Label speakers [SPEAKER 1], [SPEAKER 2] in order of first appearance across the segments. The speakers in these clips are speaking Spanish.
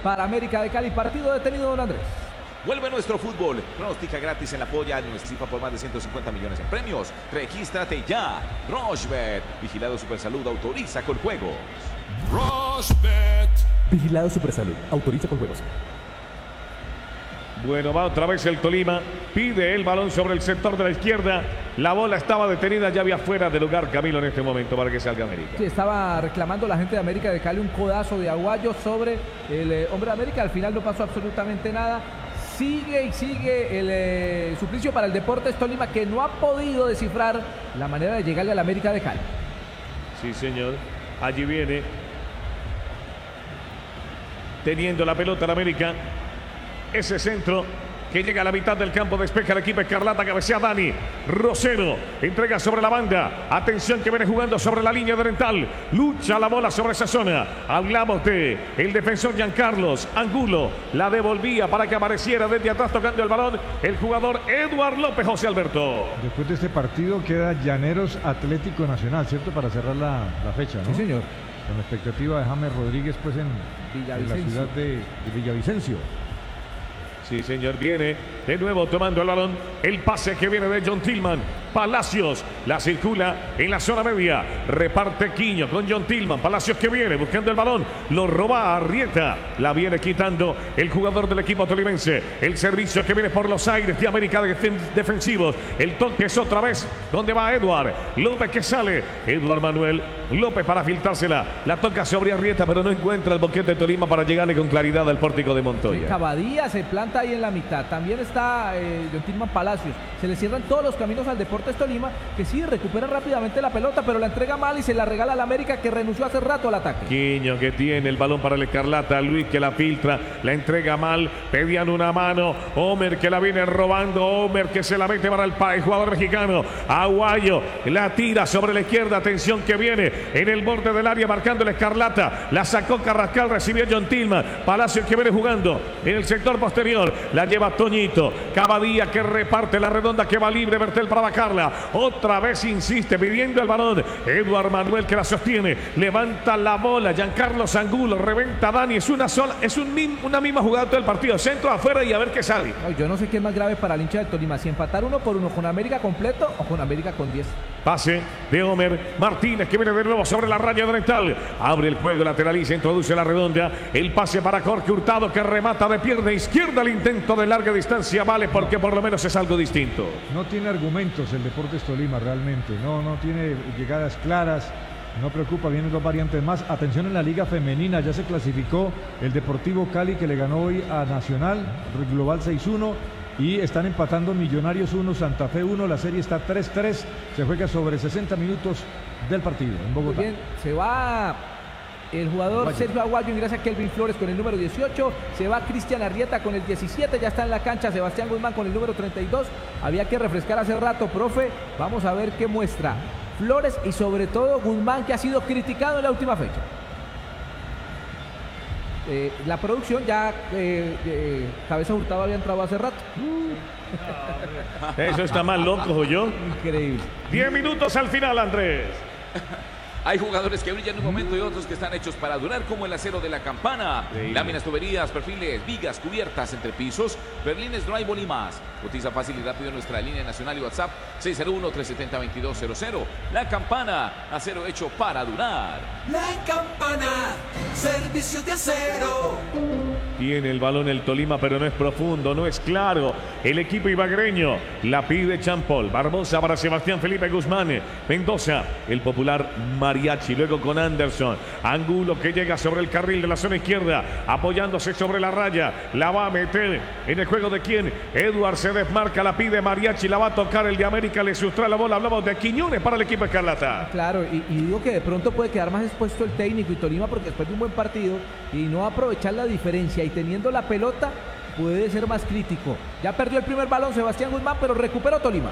[SPEAKER 1] para América de Cali. Partido detenido, don Andrés.
[SPEAKER 2] Vuelve nuestro fútbol. Pronostica gratis en la polla de nuestra cifra por más de 150 millones en premios. Regístrate ya. Rochebet. Vigilado Supersalud. Autoriza con juegos.
[SPEAKER 3] Rochebet.
[SPEAKER 4] Vigilado Supersalud. Autoriza con juegos.
[SPEAKER 5] Bueno, va otra vez el Tolima. Pide el balón sobre el sector de la izquierda. La bola estaba detenida. Ya había fuera de lugar Camilo en este momento para que salga América.
[SPEAKER 1] Sí, estaba reclamando la gente de América de Cali un codazo de Aguayo sobre el hombre de América. Al final no pasó absolutamente nada. Sigue y sigue el suplicio para el Deportes Tolima, que no ha podido descifrar la manera de llegarle a la América de Cali.
[SPEAKER 5] Sí, señor. Allí viene. Teniendo la pelota la América. Ese centro que llega a la mitad del campo, despeja el equipo escarlata, cabecea Dani Rosero, entrega sobre la banda, atención que viene jugando sobre la línea oriental, lucha la bola sobre esa zona, hablamos de el defensor Giancarlos Angulo, la devolvía para que apareciera desde atrás tocando el balón el jugador Eduard López. José Alberto.
[SPEAKER 6] Después de este partido queda Llaneros Atlético Nacional, ¿cierto? Para cerrar la fecha, ¿no?
[SPEAKER 1] Sí, señor.
[SPEAKER 6] Con la expectativa de James Rodríguez pues en la ciudad de Villavicencio.
[SPEAKER 5] Sí, señor, viene de nuevo tomando el balón. El pase que viene de John Tillman. Palacios la circula en la zona media. Reparte Quiño con John Tillman. Palacios que viene buscando el balón. Lo roba Arrieta. La viene quitando el jugador del equipo tolimense. El servicio que viene por los aires de América defensivos. El toque es otra vez donde va Eduard López que sale. Eduard Manuel López para filtrársela. La toca sobre Arrieta, pero no encuentra el boquete de Tolima para llegarle con claridad al pórtico de Montoya.
[SPEAKER 1] Sí, Cavadía se planta ahí en la mitad. También está John Tillman Palacios. Se le cierran todos los caminos al Deportes Tolima, que sí recupera rápidamente la pelota, pero la entrega mal y se la regala al América, que renunció hace rato al ataque.
[SPEAKER 5] Quiño que tiene el balón para el escarlata. Luis que la filtra, la entrega mal, pedían una mano. Homer que la viene robando. Homer que se la mete para el jugador mexicano. Aguayo la tira sobre la izquierda. Atención que viene en el borde del área marcando el escarlata. La sacó Carrascal, recibió John Tillman. Palacios que viene jugando en el sector posterior. La lleva Toñito. Cavadía que reparte la redonda, que va libre. Bertel para bajarla. Otra vez insiste pidiendo el balón. Eduard Manuel que la sostiene. Levanta la bola. Giancarlos Angulo. Reventa Dani. Es una misma jugada todo el partido. Centro afuera y a ver qué sale.
[SPEAKER 1] No, yo no sé qué es más grave para el hincha del Tolima. Si empatar 1-1 con América completo o con América con 10.
[SPEAKER 5] Pase de Homer Martínez que viene de nuevo sobre la raya oriental. Abre el juego, lateraliza, introduce la redonda. El pase para Jorge Hurtado que remata de pierna izquierda. El intento de larga distancia vale porque por lo menos es algo distinto.
[SPEAKER 6] No tiene argumentos el Deportes Tolima realmente. No tiene llegadas claras. No preocupa, vienen dos variantes más. Atención en la Liga Femenina, ya se clasificó el Deportivo Cali que le ganó hoy a Nacional, global 6-1. Y están empatando Millonarios 1, Santa Fe 1. La serie está 3-3. Se juega sobre 60 minutos del partido en Bogotá.
[SPEAKER 1] Muy bien, se va el jugador Sergio Aguayo, ingresa Kelvin Flores con el número 18. Se va Cristian Arrieta con el 17. Ya está en la cancha Sebastián Guzmán con el número 32. Había que refrescar hace rato, profe. Vamos a ver qué muestra Flores y sobre todo Guzmán, que ha sido criticado en la última fecha. La producción ya Cabeza Hurtado había entrado hace rato.
[SPEAKER 5] Eso está más loco, yo.
[SPEAKER 1] Increíble.
[SPEAKER 5] 10 minutos al final, Andrés.
[SPEAKER 2] Hay jugadores que brillan en un momento y otros que están hechos para durar, como el acero de la Campana.
[SPEAKER 5] Sí.
[SPEAKER 2] Láminas, tuberías, perfiles, vigas, cubiertas, entrepisos, berlines, drywall y más. Cotiza fácil y rápido en nuestra línea nacional y WhatsApp 601-370-2200. La Campana, acero hecho para durar.
[SPEAKER 3] La Campana, servicio de acero.
[SPEAKER 5] Tiene el balón el Tolima, pero no es profundo, no es claro. El equipo ibagreño la pide Champol. Barbosa para Sebastián Felipe Guzmán. Mendoza, el popular Mariachi. Luego con Anderson. Angulo que llega sobre el carril de la zona izquierda, apoyándose sobre la raya. La va a meter en el juego de quién. Eduard se desmarca, la pide Mariachi. La va a tocar el de América, le sustrae la bola. Hablamos de Quiñones para el equipo escarlata.
[SPEAKER 1] Claro, y digo que de pronto puede quedar más expuesto el técnico y Tolima, porque después de un buen partido y no aprovechar la diferencia y teniendo la pelota puede ser más crítico. Ya perdió el primer balón Sebastián Guzmán, pero recuperó Tolima.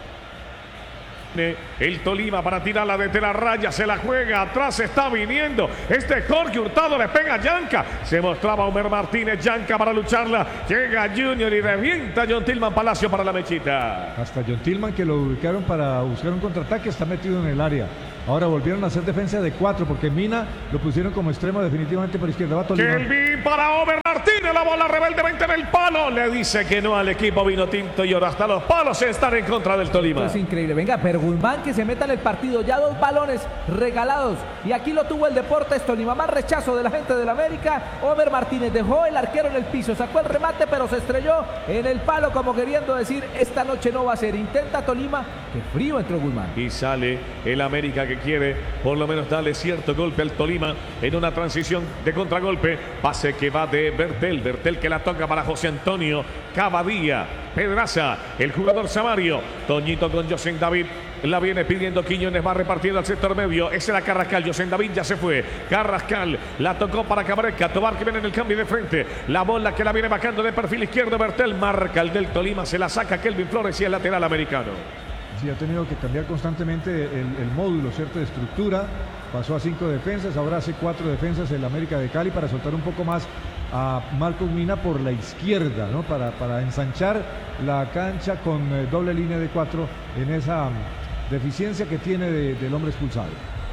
[SPEAKER 5] El Tolima para tirarla desde la raya, se la juega, atrás está viniendo Jorge Hurtado, le pega a Yanka, se mostraba Homer Martínez, Yanka para lucharla, llega Junior y revienta John Tillman Palacio para la mechita.
[SPEAKER 6] Hasta John Tillman, que lo ubicaron para buscar un contraataque, está metido en el área. Ahora volvieron a hacer defensa de 4 porque Mina lo pusieron como extremo definitivamente por izquierda. Va Tolima.
[SPEAKER 5] Kelvin para Omer Martínez, la bola rebeldemente en el palo. Le dice que no al equipo vino tinto y ahora hasta los palos están en contra del Tolima.
[SPEAKER 1] Esto es increíble. Venga, pero Guzmán que se meta en el partido. Ya 2 balones regalados. Y aquí lo tuvo el Deportes Tolima. Más rechazo de la gente del América. Omer Martínez dejó el arquero en el piso. Sacó el remate, pero se estrelló en el palo como queriendo decir, esta noche no va a ser. Intenta Tolima. Qué frío entró Guzmán.
[SPEAKER 5] Y sale el América que quiere por lo menos darle cierto golpe al Tolima en una transición de contragolpe. Pase que va de Bertel. Bertel que la toca para José Antonio Cavadía. Pedraza, el jugador Samario. Toñito con José David. La viene pidiendo Quiñones, va repartiendo al sector medio. Ese era Carrascal, José David ya se fue. Carrascal la tocó para Cabareca. Tobar que viene en el cambio de frente. La bola que la viene bajando de perfil izquierdo. Bertel marca el del Tolima. Se la saca Kelvin Flores y el lateral americano.
[SPEAKER 6] Sí, ha tenido que cambiar constantemente el módulo, ¿cierto? De estructura. Pasó a 5 defensas, ahora hace 4 defensas el América de Cali para soltar un poco más a Marcos Mina por la izquierda, ¿no? Para ensanchar la cancha con doble línea de 4 en esa deficiencia que tiene del hombre expulsado.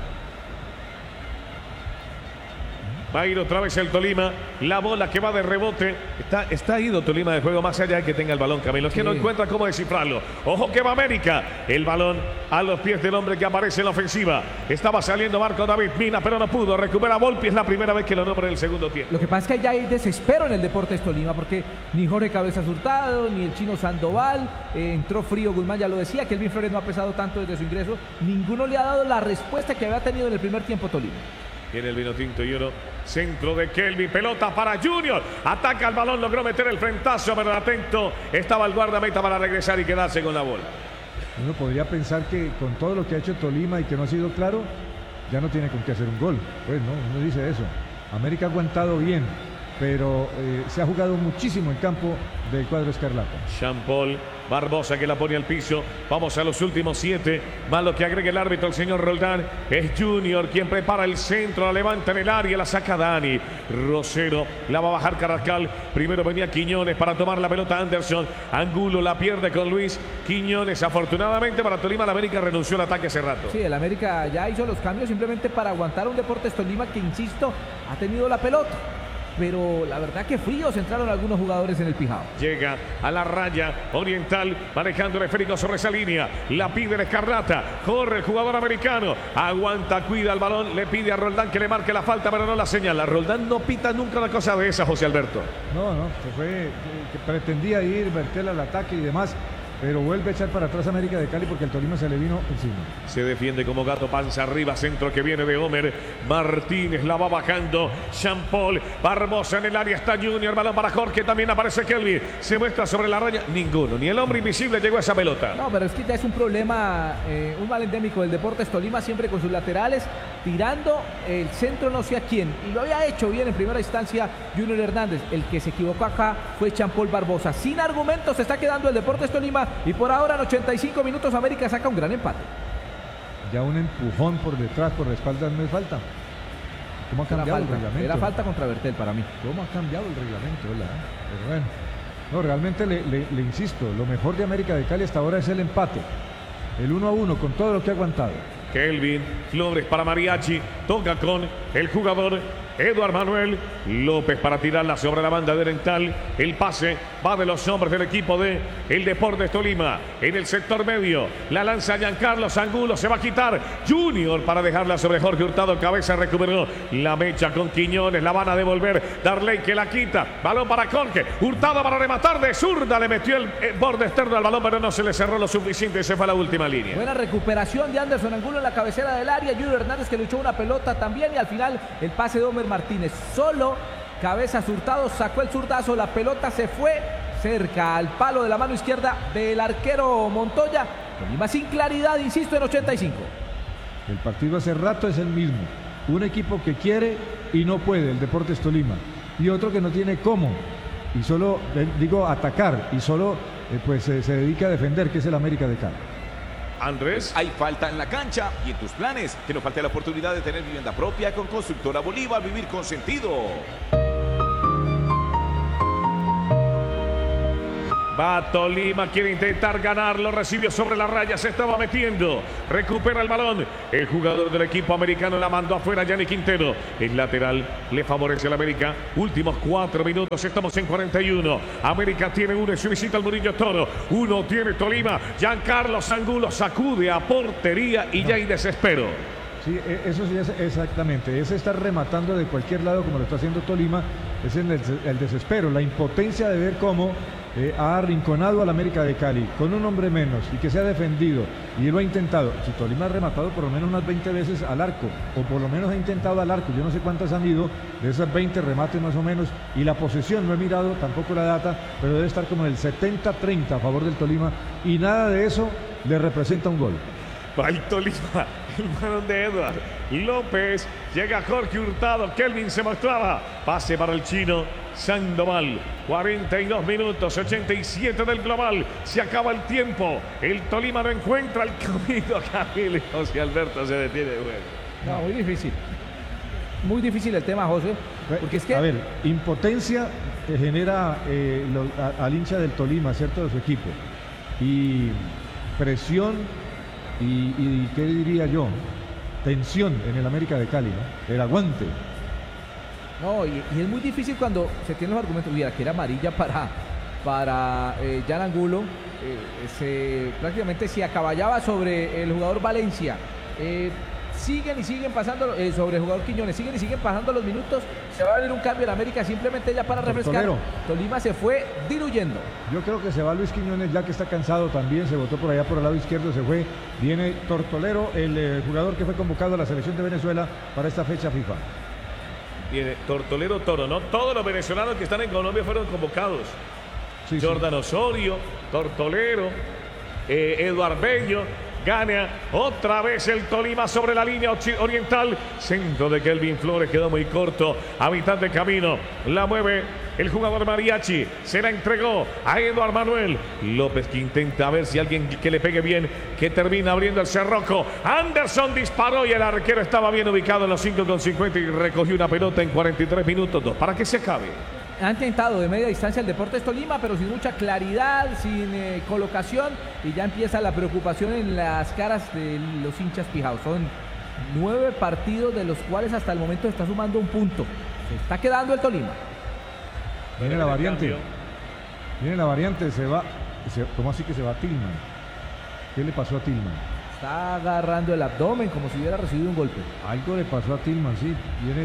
[SPEAKER 5] Va a ir otra vez el Tolima. La bola que va de rebote. Está ido Tolima de juego más allá de que tenga el balón, Camilo. Es que no encuentra cómo descifrarlo. Ojo que va América. El balón a los pies del hombre que aparece en la ofensiva. Estaba saliendo Marco David Mina, pero no pudo. Recupera Volpi. Es la primera vez que lo nombra en el segundo tiempo.
[SPEAKER 1] Lo que pasa es que ya hay desespero en el Deportes Tolima porque ni Jorge Cabezas Hurtado, ni el chino Sandoval. Entró frío Guzmán, ya lo decía. Kelvin Flores no ha pesado tanto desde su ingreso. Ninguno le ha dado la respuesta que había tenido en el primer tiempo Tolima.
[SPEAKER 5] Viene el vino tinto y oro. Centro de Kelvin. Pelota para Junior. Ataca el balón. Logró meter el frentazo. Pero atento. Estaba el guardameta para regresar y quedarse con la bola.
[SPEAKER 6] Uno podría pensar que con todo lo que ha hecho Tolima y que no ha sido claro, ya no tiene con qué hacer un gol. Pues no, uno dice eso. América ha aguantado bien, pero se ha jugado muchísimo en campo del cuadro escarlata.
[SPEAKER 5] Jean-Paul Barbosa que la pone al piso. Vamos a los últimos 7. Más lo que agrega el árbitro, el señor Roldán. Es Junior quien prepara el centro. La levanta en el área. La saca Dani Rosero. La va a bajar Carrascal. Primero venía Quiñones para tomar la pelota Anderson. Angulo la pierde con Luis Quiñones. Afortunadamente para Tolima, la América renunció al ataque hace rato.
[SPEAKER 1] Sí, el América ya hizo los cambios simplemente para aguantar un Deportes Tolima que, insisto, ha tenido la pelota. Pero la verdad que fríos entraron algunos jugadores en el Pijao.
[SPEAKER 5] Llega a la raya Oriental, manejando el esférico sobre esa línea. La pide el Escarlata. Corre el jugador americano. Aguanta, cuida el balón. Le pide a Roldán que le marque la falta, pero no la señala. Roldán no pita nunca una cosa de esa, José Alberto.
[SPEAKER 6] No, que pretendía ir Bertel al ataque y demás. Pero vuelve a echar para atrás América de Cali porque el Tolima se le vino encima.
[SPEAKER 5] Se defiende como gato, panza arriba, centro que viene de Homer Martínez, la va bajando Jean-Paul Barbosa en el área, está Junior, balón para Jorge, también aparece Kelvin, se muestra sobre la raya, ninguno, ni el hombre invisible llegó a esa pelota.
[SPEAKER 1] No, pero es que ya es un problema, un mal endémico del Deportes Tolima, siempre con sus laterales, tirando el centro no sé a quién, y lo había hecho bien en primera instancia Junior Hernández. El que se equivocó acá fue Jean-Paul Barbosa. Sin argumentos se está quedando el Deportes Tolima. Y por ahora en 85 minutos América saca un gran empate.
[SPEAKER 6] Ya un empujón por detrás, por la espalda no es falta. ¿Cómo ha cambiado el reglamento?
[SPEAKER 1] Era falta contra Bertel para mí.
[SPEAKER 6] ¿Cómo ha cambiado el reglamento? Pero bueno. No, realmente le insisto, lo mejor de América de Cali hasta ahora es el empate. El 1-1 con todo lo que ha aguantado.
[SPEAKER 5] Kelvin Flores para Mariachi, toca con el jugador Eduard Manuel López para tirarla sobre la banda de Oriental. El pase va de los hombres del equipo de el Deportes Tolima en el sector medio. La lanza Giancarlo Angulo, se va a quitar Junior para dejarla sobre Jorge Hurtado. Cabeza recuperó la mecha con Quiñones, la van a devolver. Darley que la quita, balón para Jorge Hurtado para rematar de zurda, le metió el borde externo al balón, pero no se le cerró lo suficiente y se fue a la última línea.
[SPEAKER 1] Buena recuperación de Anderson Angulo en la cabecera del área. Junior Hernández que luchó una pelota también, y al final el pase de Homer Martínez. Solo Cabezas Hurtado sacó el zurdazo, la pelota se fue cerca al palo de la mano izquierda del arquero Montoya. Tolima sin claridad, insisto, en 85.
[SPEAKER 6] El partido hace rato es el mismo. Un equipo que quiere y no puede, el Deportes Tolima, y otro que no tiene cómo, y solo, atacar, y solo se dedica a defender, que es el América de Cali.
[SPEAKER 5] Andrés.
[SPEAKER 2] Hay falta en la cancha y en tus planes. Que no falte la oportunidad de tener vivienda propia con Constructora Bolívar. Vivir con sentido.
[SPEAKER 5] Va Tolima, quiere intentar ganarlo, recibió sobre la raya, se estaba metiendo, recupera el balón, el jugador del equipo americano la mandó afuera, Gianni Quintero, el lateral le favorece al América, últimos 4 minutos, estamos en 41, América tiene uno y se visita al Murillo Toro, uno tiene Tolima, Giancarlo Angulo sacude a portería y ya hay desespero.
[SPEAKER 6] Sí, eso sí es exactamente, es estar rematando de cualquier lado como lo está haciendo Tolima, es en el desespero, la impotencia de ver cómo ha arrinconado al América de Cali con un hombre menos y que se ha defendido y lo ha intentado. Si Tolima ha rematado por lo menos unas 20 veces al arco, o por lo menos ha intentado al arco, yo no sé cuántas han ido, de esas 20 remates más o menos, y la posesión, no he mirado tampoco la data, pero debe estar como en el 70-30 a favor del Tolima, y nada de eso le representa un gol.
[SPEAKER 5] Va el Tolima, el balón de Edward López, llega Jorge Hurtado, Kelvin se mostraba, pase para el chino Sandoval, 42 minutos, 87 del global, se acaba el tiempo, el Tolima no encuentra el camino, Camilo José Alberto se detiene de juego.
[SPEAKER 1] No, muy difícil el tema, José, porque es que...
[SPEAKER 6] A ver, impotencia genera al hincha del Tolima, ¿cierto?, de su equipo, y presión y ¿qué diría yo?, tensión en el América de Cali, ¿no?, el aguante.
[SPEAKER 1] No, y es muy difícil cuando se tienen los argumentos. Mira, que era amarilla para Jan Angulo, prácticamente se acaballaba sobre el jugador Valencia. Siguen pasando sobre el jugador Quiñones, siguen pasando los minutos. Se va a venir un cambio en América simplemente ya para refrescar. Tolima se fue diluyendo.
[SPEAKER 6] Yo creo que se va Luis Quiñones ya que está cansado también, se botó por allá por el lado izquierdo, se fue. Viene Tortolero, el jugador que fue convocado a la selección de Venezuela para esta fecha FIFA.
[SPEAKER 5] Viene Tortolero Toro, ¿no? Todos los venezolanos que están en Colombia fueron convocados. Sí, Jordan Osorio, Tortolero, Eduard Bello. Gana otra vez el Tolima sobre la línea oriental. Centro de Kelvin Flores, quedó muy corto. A mitad de camino la mueve el jugador Mariachi. Se la entregó a Eduard Manuel López, que intenta ver si alguien que le pegue bien, que termina abriendo el cerrojo. Anderson disparó y el arquero estaba bien ubicado en los 5,50 y recogió una pelota en 43 minutos. 2 para que se acabe.
[SPEAKER 1] Han intentado de media distancia el Deportes Tolima, pero sin mucha claridad, sin colocación, y ya empieza la preocupación en las caras de los hinchas pijados. Son 9 partidos, de los cuales hasta el momento está sumando un punto. Se está quedando el Tolima.
[SPEAKER 6] Viene la variante. Viene la variante, se va. ¿Cómo así que se va Tillman? ¿Qué le pasó a Tillman?
[SPEAKER 1] Está agarrando el abdomen como si hubiera recibido un golpe.
[SPEAKER 6] Algo le pasó a Tillman, sí. Viene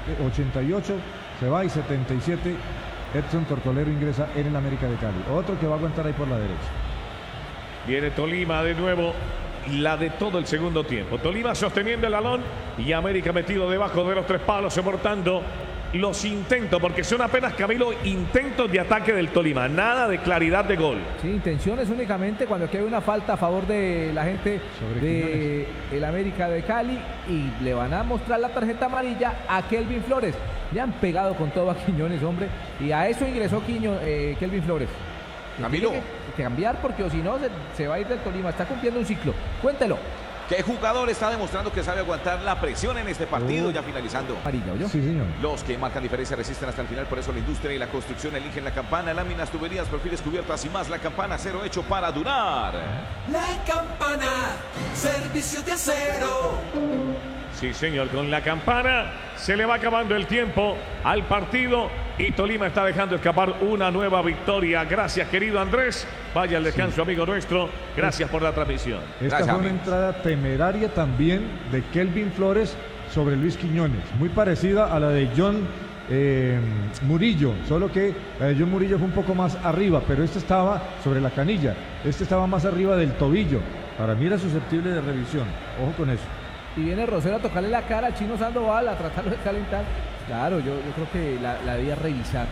[SPEAKER 6] 88. Se va y 77, Edson Tortolero ingresa en el América de Cali. Otro que va a aguantar ahí por la derecha.
[SPEAKER 5] Viene Tolima de nuevo, la de todo el segundo tiempo. Tolima sosteniendo el balón y América metido debajo de los 3 palos, soportando los intentos, porque son apenas, Camilo, intentos de ataque del Tolima, nada de claridad de gol.
[SPEAKER 1] Sí, intenciones únicamente cuando aquí hay una falta a favor de la gente de el América de Cali, y le van a mostrar la tarjeta amarilla a Kelvin Flores. Le han pegado con todo a Quiñones, hombre, y a eso ingresó Kelvin Flores.
[SPEAKER 2] Camilo,
[SPEAKER 1] tiene que cambiar, porque o si no se va a ir del Tolima. Está cumpliendo un ciclo. Cuéntelo.
[SPEAKER 2] ¿Qué jugador está demostrando que sabe aguantar la presión en este partido? Ya finalizando.
[SPEAKER 1] Amarilla, ¿oyó?
[SPEAKER 6] Sí, señor.
[SPEAKER 2] Los que marcan diferencia resisten hasta el final, por eso la industria y la construcción eligen la Campana, láminas, tuberías, perfiles, cubiertas y más. La Campana, acero hecho para durar.
[SPEAKER 3] La Campana, servicio de acero.
[SPEAKER 5] Sí, señor, con la Campana se le va acabando el tiempo al partido y Tolima está dejando escapar una nueva victoria. Gracias, querido Andrés. Vaya al descanso, amigo nuestro. Gracias por la transmisión.
[SPEAKER 6] Esta fue una entrada temeraria también de Kelvin Flores sobre Luis Quiñones, muy parecida a la de John Murillo, solo que John Murillo fue un poco más arriba, pero este estaba sobre la canilla, este estaba más arriba del tobillo. Para mí era susceptible de revisión, ojo con eso.
[SPEAKER 1] Y viene Rosero a tocarle la cara al Chino Sandoval, a tratarlo de calentar. Claro, yo creo que la debía revisar.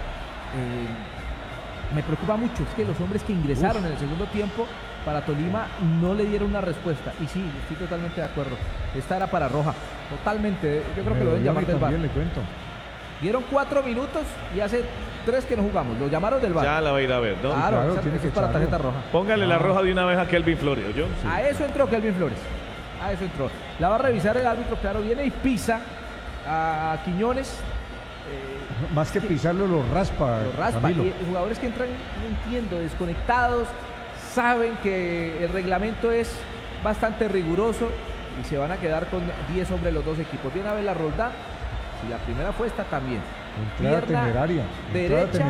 [SPEAKER 1] Me preocupa mucho, es que los hombres que ingresaron en el segundo tiempo para Tolima no le dieron una respuesta. Y sí, estoy totalmente de acuerdo. Esta era para roja, totalmente. Yo creo que lo deben llamar del VAR.
[SPEAKER 6] Le cuento.
[SPEAKER 1] Dieron 4 minutos y hace 3 que no jugamos. Lo llamaron del VAR.
[SPEAKER 5] Ya la va a ir a ver, ¿no?
[SPEAKER 1] Claro, tiene que es para tarjeta roja.
[SPEAKER 5] Póngale la roja de una vez a Kelvin Flores, ¿yo? Sí.
[SPEAKER 1] A eso entró Kelvin Flores. A eso entró. La va a revisar el árbitro, claro, viene y pisa a Quiñones.
[SPEAKER 6] Más que pisarlo, lo raspa. Camilo.
[SPEAKER 1] Y jugadores que entran, no entiendo, desconectados, saben que el reglamento es bastante riguroso y se van a quedar con 10 hombres los dos equipos. De una vez la Roldán, si la primera fue esta también.
[SPEAKER 6] Entrada temeraria.
[SPEAKER 1] Derecha.